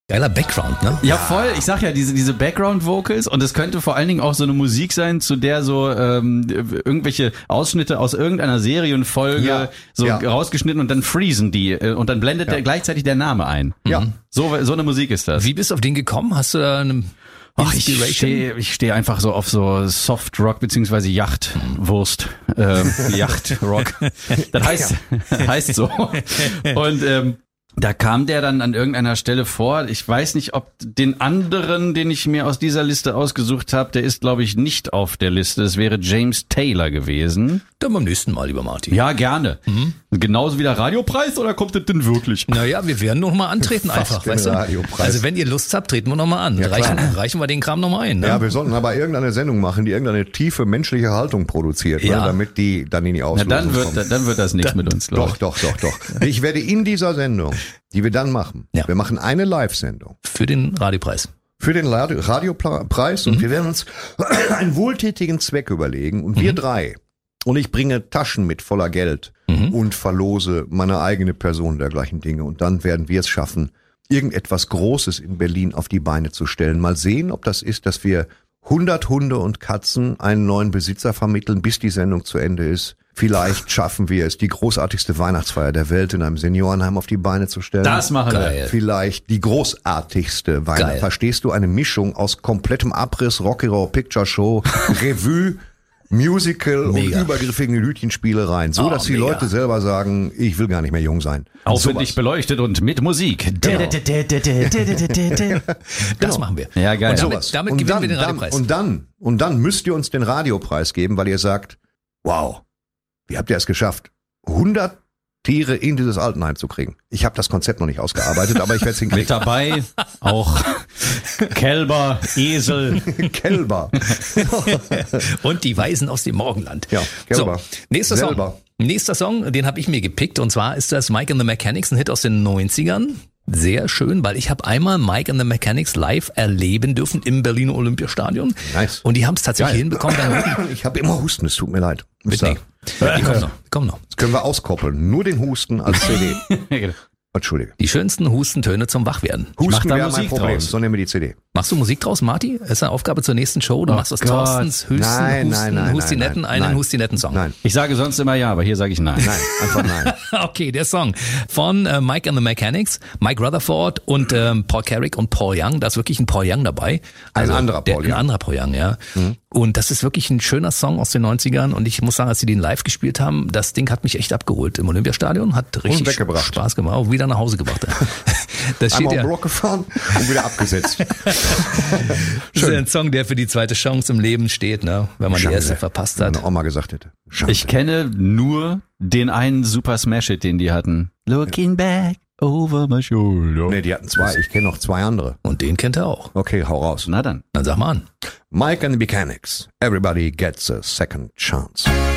Geiler Background, ne? Ja, voll. Ich sag ja, diese Background-Vocals, und es könnte vor allen Dingen auch so eine Musik sein, zu der so irgendwelche Ausschnitte aus irgendeiner Serienfolge rausgeschnitten und dann freezen die und dann blendet gleichzeitig der Name ein. Ja. So eine Musik ist das. Wie bist du auf den gekommen? Hast du da eine Inspiration? Ich stehe einfach so auf so Soft Rock beziehungsweise Yachtwurst, Yachtrock. Das heißt so. Und da kam der dann an irgendeiner Stelle vor. Ich weiß nicht, ob den anderen, den ich mir aus dieser Liste ausgesucht habe, der ist, glaube ich, nicht auf der Liste. Es wäre James Taylor gewesen. Dann beim nächsten Mal, lieber Martin. Ja, gerne. Genauso wie der Radiopreis, oder kommt das denn wirklich? Naja, wir werden noch mal antreten einfach, weißt du? Radiopreis. Also wenn ihr Lust habt, treten wir noch mal an. Ja, reichen wir den Kram noch mal ein. Ne? Ja, wir sollten aber irgendeine Sendung machen, die irgendeine tiefe menschliche Haltung produziert, ne, damit die dann in die Auslosung kommt. Dann wird das nichts mit uns, Leute. Doch. Ich werde in dieser Sendung, die wir dann machen, wir machen eine Live-Sendung. Für den Radiopreis. Für den Radiopreis und wir werden uns einen wohltätigen Zweck überlegen und wir drei. Und ich bringe Taschen mit voller Geld und verlose meine eigene Person dergleichen Dinge. Und dann werden wir es schaffen, irgendetwas Großes in Berlin auf die Beine zu stellen. Mal sehen, ob das ist, dass wir 100 Hunde und Katzen einen neuen Besitzer vermitteln, bis die Sendung zu Ende ist. Vielleicht schaffen wir es, die großartigste Weihnachtsfeier der Welt in einem Seniorenheim auf die Beine zu stellen. Das machen wir. Vielleicht die großartigste Weihnacht. Verstehst du? Eine Mischung aus komplettem Abriss, Rocky Horror Picture Show, Revue, Musical und übergriffigen Lütchenspielereien, so dass die Leute selber sagen, ich will gar nicht mehr jung sein. Aufwendig beleuchtet und mit Musik. Genau. Das machen wir. Ja, geil. Und damit gewinnen wir den Radiopreis. Und dann müsst ihr uns den Radiopreis geben, weil ihr sagt, wow, wie habt ihr es geschafft, 100 Tiere in dieses Altenheim zu kriegen? Ich habe das Konzept noch nicht ausgearbeitet, aber ich werde es hinkriegen. Mit dabei auch Kälber, Esel. Kälber. Und die Weisen aus dem Morgenland. Ja, Kälber. So, nächster Song, den habe ich mir gepickt, und zwar ist das Mike and the Mechanics, ein Hit aus den 90ern. Sehr schön, weil ich habe einmal Mike and the Mechanics live erleben dürfen im Berliner Olympiastadion. Nice. Und die haben es tatsächlich hinbekommen. Ich habe immer Husten, es tut mir leid. Die kommen noch. Das können wir auskoppeln. Nur den Husten als CD. Entschuldige. Die schönsten Hustentöne zum Wachwerden. Husten wäre mein Musik Problem, draus. so nehmen wir die CD. Machst du Musik draus, Marty? Ist eine Aufgabe zur nächsten Show? Du machst aus Thorstens höchsten Hustinetten-Song. Nein. Ich sage sonst immer ja, aber hier sage ich nein. Nein, einfach nein. Okay, der Song von Mike and the Mechanics, Mike Rutherford und Paul Carrick und Paul Young. Da ist wirklich ein Paul Young dabei. Ein anderer Paul Young, ja. Und das ist wirklich ein schöner Song aus den 90ern. Und ich muss sagen, als sie den live gespielt haben, das Ding hat mich echt abgeholt im Olympiastadion. Hat richtig Spaß gemacht. Auch wieder nach Hause gebracht. Das steht einmal am Block gefahren und wieder abgesetzt. Das ist ein Song, der für die zweite Chance im Leben steht, ne? Wenn man die erste verpasst hat. Meine Oma gesagt hätte. Ich kenne nur den einen Super Smash-Hit, den die hatten. Looking back over my shoulder. Nee, die hatten zwei. Ich kenne noch zwei andere. Und den kennt er auch. Okay, hau raus. Na dann. Dann sag mal an. Mike and the Mechanics. Everybody gets a second chance.